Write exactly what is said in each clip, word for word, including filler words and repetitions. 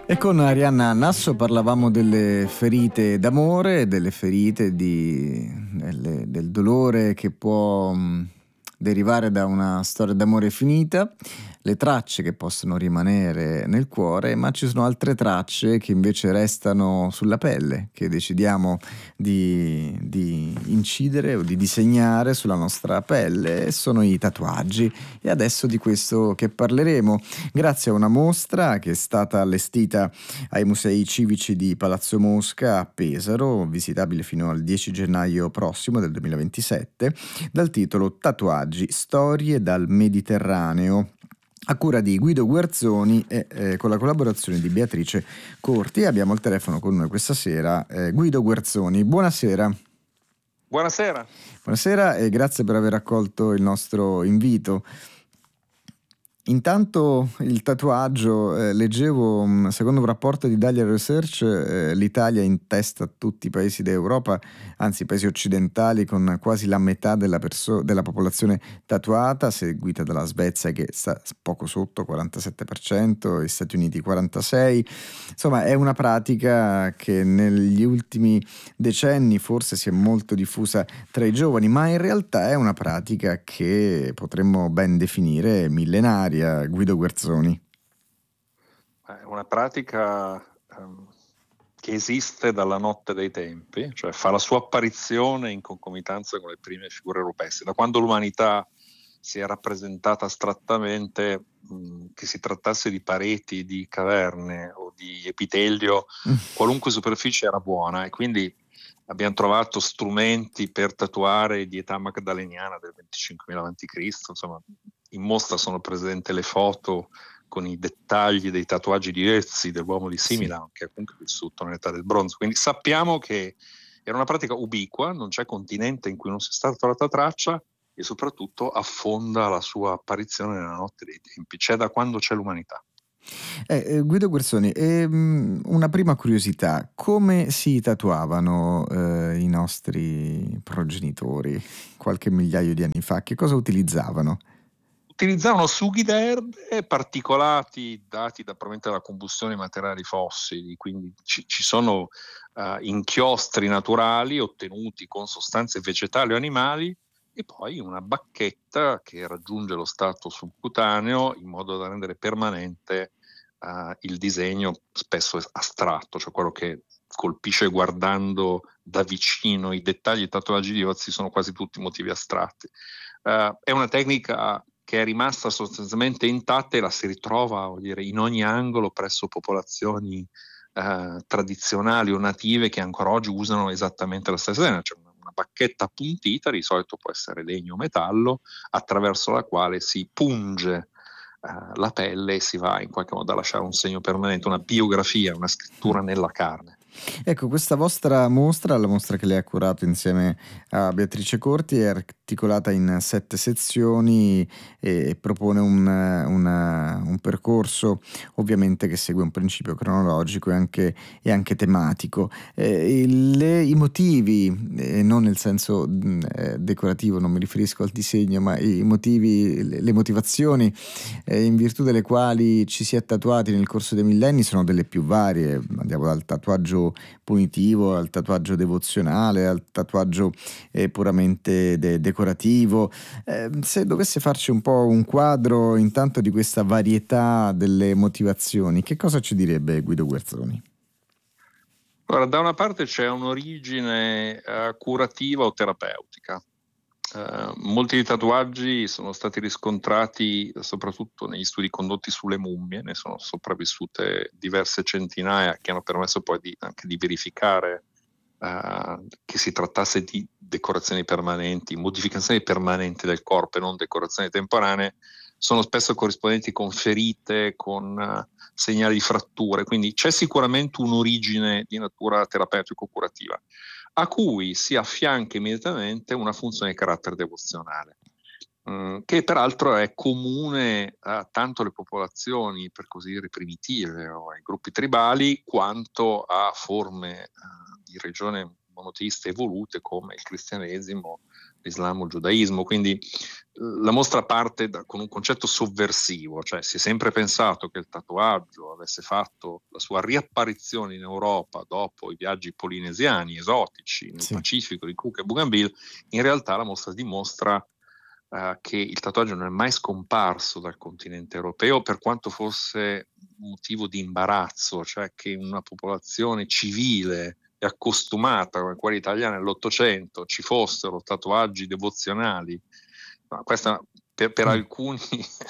E con Arianna Nasso parlavamo delle ferite d'amore, delle ferite di, delle- del dolore che può mh, derivare da una storia d'amore finita, le tracce che possono rimanere nel cuore, ma ci sono altre tracce che invece restano sulla pelle, che decidiamo di, di incidere o di disegnare sulla nostra pelle, e sono i tatuaggi. E adesso di questo che parleremo, grazie a una mostra che è stata allestita ai Musei Civici di Palazzo Mosca a Pesaro, visitabile fino al dieci gennaio prossimo del duemilaventisette, dal titolo Tatuaggi, storie dal Mediterraneo, a cura di Guido Guerzoni e eh, con la collaborazione di Beatrice Corti. Abbiamo al telefono con noi questa sera eh, Guido Guerzoni. Buonasera. Buonasera. Buonasera e grazie per aver accolto il nostro invito. Intanto il tatuaggio, eh, leggevo, mh, secondo un rapporto di Dahlia Research, eh, l'Italia è in testa a tutti i paesi d'Europa, anzi i paesi occidentali, con quasi la metà della, perso- della popolazione tatuata, seguita dalla Svezia che sta poco sotto, quarantasette per cento, e Stati Uniti quarantasei per cento. Insomma, è una pratica che negli ultimi decenni forse si è molto diffusa tra i giovani, ma in realtà è una pratica che potremmo ben definire millenaria. Guido Guerzoni. È una pratica ehm, che esiste dalla notte dei tempi, cioè fa la sua apparizione in concomitanza con le prime figure rupestri. Da quando l'umanità si è rappresentata astrattamente, mh, che si trattasse di pareti, di caverne o di epitelio, qualunque superficie era buona, e quindi abbiamo trovato strumenti per tatuare di età magdaleniana del venticinquemila avanti Cristo. Insomma, in mostra sono presenti le foto con i dettagli dei tatuaggi di Ötzi, dell'uomo di Similaun, sì, che è comunque vissuto nell'età del bronzo. Quindi sappiamo che era una pratica ubiqua, non c'è continente in cui non sia stata trovata traccia, e soprattutto affonda la sua apparizione nella notte dei tempi. C'è da quando c'è l'umanità. Eh, eh, Guido Guerzoni, ehm, una prima curiosità: come si tatuavano eh, i nostri progenitori qualche migliaio di anni fa? Che cosa utilizzavano? Utilizzavano sughi d'erbe particolati dati da, probabilmente dalla combustione di materiali fossili, quindi ci, ci sono uh, inchiostri naturali ottenuti con sostanze vegetali o animali, e poi una bacchetta che raggiunge lo stato subcutaneo in modo da rendere permanente uh, il disegno, spesso astratto, cioè quello che colpisce guardando da vicino i dettagli e tatuaggi di Ötzi sono quasi tutti motivi astratti. Uh, è una tecnica che è rimasta sostanzialmente intatta e la si ritrova, voglio dire, in ogni angolo presso popolazioni eh, tradizionali o native che ancora oggi usano esattamente la stessa tecnica, cioè una, una bacchetta appuntita, di solito può essere legno o metallo, attraverso la quale si punge eh, la pelle e si va in qualche modo a lasciare un segno permanente, una biografia, una scrittura nella carne. Ecco, questa vostra mostra, la mostra che lei ha curato insieme a Beatrice Corti, è articolata in sette sezioni e propone un, un, un percorso ovviamente che segue un principio cronologico e anche, e anche tematico. Eh, le, I motivi, eh, non nel senso eh, decorativo, non mi riferisco al disegno, ma i motivi, le, le motivazioni eh, in virtù delle quali ci si è tatuati nel corso dei millenni sono delle più varie. Andiamo dal tatuaggio punitivo al tatuaggio devozionale, al tatuaggio eh, puramente de- decorativo. Eh, se dovesse farci un po' un quadro intanto di questa varietà delle motivazioni, che cosa ci direbbe Guido Guerzoni? Allora, da una parte c'è un'origine eh, curativa o terapeutica. Uh, molti dei tatuaggi sono stati riscontrati soprattutto negli studi condotti sulle mummie, ne sono sopravvissute diverse centinaia, che hanno permesso poi di, anche di verificare uh, che si trattasse di decorazioni permanenti, modificazioni permanenti del corpo e non decorazioni temporanee. Sono spesso corrispondenti con ferite, con uh, segnali di fratture, quindi c'è sicuramente un'origine di natura terapeutico-curativa, a cui si affianca immediatamente una funzione di carattere devozionale, mh, che peraltro è comune a tanto alle popolazioni, per così dire, primitive o ai gruppi tribali, quanto a forme uh, di religione monoteiste evolute come il cristianesimo l'Islam o il giudaismo, quindi la mostra parte da, con un concetto sovversivo, cioè si è sempre pensato che il tatuaggio avesse fatto la sua riapparizione in Europa dopo i viaggi polinesiani esotici nel Sì. Pacifico di Cook e Bougainville. In realtà la mostra dimostra uh, che il tatuaggio non è mai scomparso dal continente europeo, per quanto fosse motivo di imbarazzo, cioè che una popolazione civile e accostumata come quella italiana nell'Ottocento ci fossero tatuaggi devozionali. No, questa per, per mm. alcuni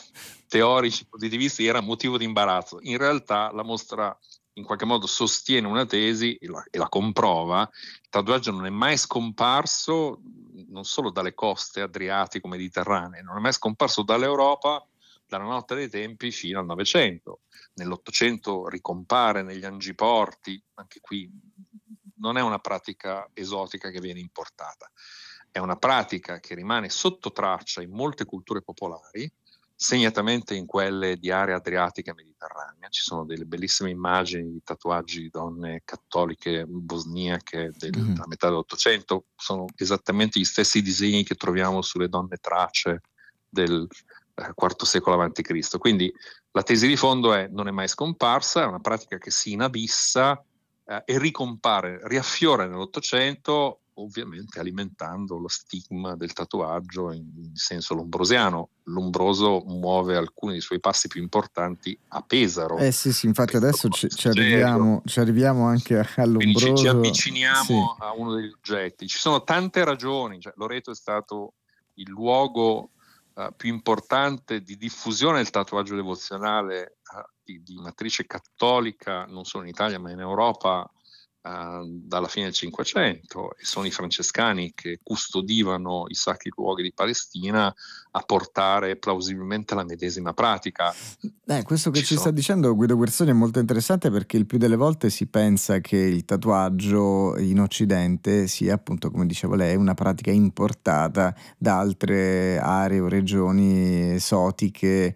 teorici positivisti era motivo di imbarazzo. In realtà la mostra in qualche modo sostiene una tesi e la, e la comprova. Il tatuaggio non è mai scomparso non solo dalle coste adriatico-mediterranee, non è mai scomparso dall'Europa dalla notte dei tempi fino al Novecento. Nell'Ottocento ricompare negli angiporti, anche qui non è una pratica esotica che viene importata. È una pratica che rimane sotto traccia in molte culture popolari, segnatamente in quelle di area adriatica e mediterranea. Ci sono delle bellissime immagini di tatuaggi di donne cattoliche bosniache del, mm-hmm. della metà dell'Ottocento, sono esattamente gli stessi disegni che troviamo sulle donne trace del eh, quarto secolo avanti Cristo. Quindi la tesi di fondo è: non è mai scomparsa, è una pratica che si inabissa eh, e ricompare, riaffiora nell'Ottocento, ovviamente alimentando lo stigma del tatuaggio in, in senso lombrosiano. Lombroso muove alcuni dei suoi passi più importanti a Pesaro. Eh sì, sì, infatti adesso ci, ci, arriviamo, ci arriviamo anche a Lombroso. Quindi ci, ci avviciniamo sì. a uno degli oggetti. Ci sono tante ragioni, cioè, Loreto è stato il luogo uh, più importante di diffusione del tatuaggio devozionale uh, di, di matrice cattolica, non solo in Italia ma in Europa, Uh, dalla fine del Cinquecento, e sono i francescani che custodivano i sacri luoghi di Palestina a portare plausibilmente la medesima pratica. Eh, questo che ci, ci sono... sta dicendo Guido Guerzoni è molto interessante, perché il più delle volte si pensa che il tatuaggio in Occidente sia, appunto, come diceva lei, una pratica importata da altre aree o regioni esotiche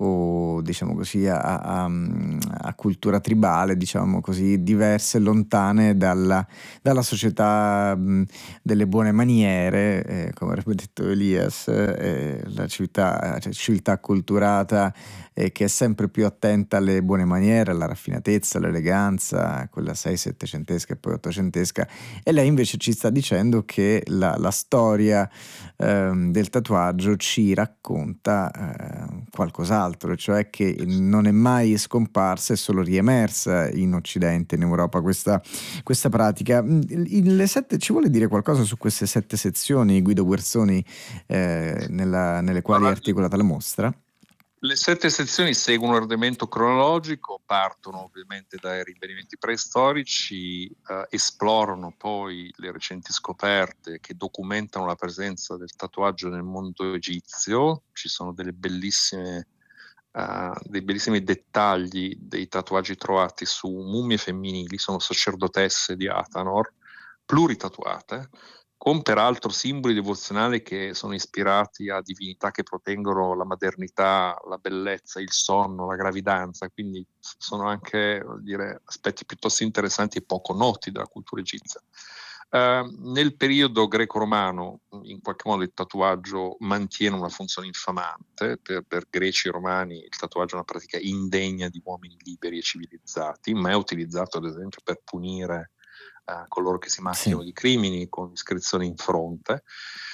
o, diciamo così, a, a, a cultura tribale, diciamo così, diverse, lontane Dalla, dalla società mh, delle buone maniere, eh, come avrebbe detto Elias, eh, la civiltà, cioè, civiltà acculturata eh, che è sempre più attenta alle buone maniere, alla raffinatezza, all'eleganza, quella sei settecentesca e poi ottocentesca. E lei invece ci sta dicendo che la, la storia eh, del tatuaggio ci racconta eh, qualcos'altro, cioè che non è mai scomparsa, è solo riemersa in Occidente, in Europa, questa questa pratica. Le sette, ci vuole dire qualcosa su queste sette sezioni, Guido Guerzoni, eh, nella, nelle quali è articolata la mostra? Le sette sezioni seguono un ordinamento cronologico, partono ovviamente dai rinvenimenti preistorici, eh, esplorano poi le recenti scoperte che documentano la presenza del tatuaggio nel mondo egizio. Ci sono delle bellissime Uh, dei bellissimi dettagli dei tatuaggi trovati su mummie femminili, sono sacerdotesse di Atanor, pluritatuate, con peraltro simboli devozionali che sono ispirati a divinità che proteggono la maternità, la bellezza, il sonno, la gravidanza, quindi sono anche, vuol dire, aspetti piuttosto interessanti e poco noti della cultura egizia. Uh, nel periodo greco-romano, in qualche modo il tatuaggio mantiene una funzione infamante. Per, per greci e romani il tatuaggio è una pratica indegna di uomini liberi e civilizzati, ma è utilizzato ad esempio per punire uh, coloro che si macchiano sì. di crimini, con iscrizioni in fronte.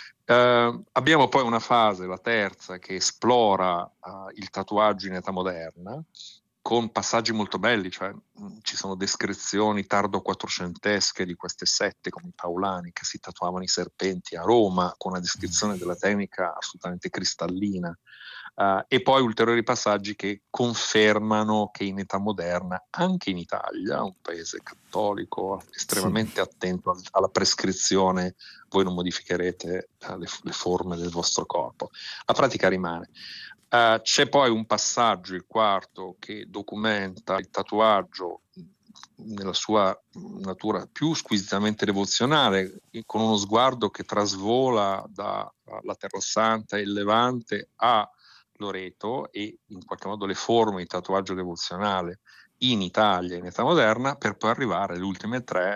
Uh, abbiamo poi una fase, la terza, che esplora uh, il tatuaggio in età moderna, con passaggi molto belli, cioè mh, ci sono descrizioni tardo-quattrocentesche di queste sette, come i Paulani, che si tatuavano i serpenti a Roma, con una descrizione della tecnica assolutamente cristallina, uh, e poi ulteriori passaggi che confermano che in età moderna, anche in Italia, un paese cattolico estremamente sì. attento al, alla prescrizione, voi non modificherete uh, le, le forme del vostro corpo. La pratica rimane. Uh, c'è poi un passaggio, il quarto, che documenta il tatuaggio nella sua natura più squisitamente devozionale, con uno sguardo che trasvola dalla Terra Santa e il Levante a Loreto, e in qualche modo le forme di tatuaggio devozionale in Italia in età moderna, per poi arrivare alle ultime tre,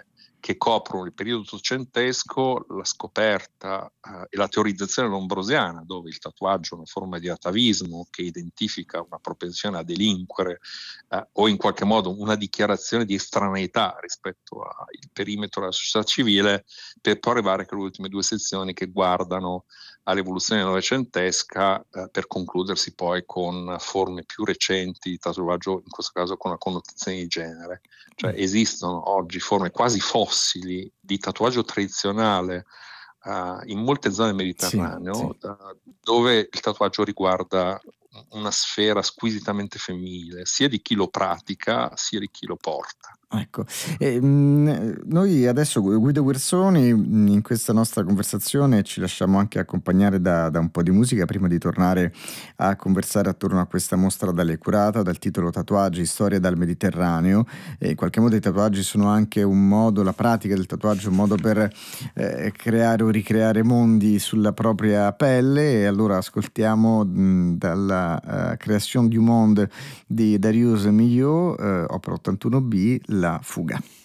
che coprono il periodo ottocentesco, la scoperta eh, e la teorizzazione lombrosiana, dove il tatuaggio è una forma di atavismo che identifica una propensione a delinquere eh, o in qualche modo una dichiarazione di estraneità rispetto al perimetro della società civile, per poi arrivare alle ultime due sezioni che guardano all'evoluzione novecentesca eh, per concludersi poi con forme più recenti di tatuaggio, in questo caso con una connotazione di genere. Cioè esistono oggi forme quasi fossili di tatuaggio tradizionale uh, in molte zone del Mediterraneo, sì, sì. Uh, dove il tatuaggio riguarda una sfera squisitamente femminile, sia di chi lo pratica sia di chi lo porta. Ecco, e, mh, noi adesso Guido Guerzoni in questa nostra conversazione ci lasciamo anche accompagnare da, da un po' di musica prima di tornare a conversare attorno a questa mostra da lei curata dal titolo Tatuaggi, storia dal Mediterraneo. E in qualche modo i tatuaggi sono anche un modo, la pratica del tatuaggio è un modo per eh, creare o ricreare mondi sulla propria pelle, e allora ascoltiamo mh, dalla uh, Création du Monde di Darius Milhaud, uh, opera ottantuno B, La fuga.